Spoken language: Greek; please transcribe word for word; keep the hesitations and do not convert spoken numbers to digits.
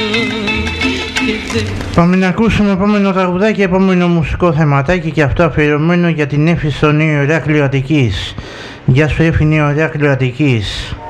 Πάμε να ακούσουμε επόμενο τραγουδάκι, επόμενο μουσικό θεματάκι και αυτό αφιερωμένο για την Έφη στο Νέο Ηράκλειο Αττικής. Γεια σου Έφη, Νέο Ηράκλειο Αττικής.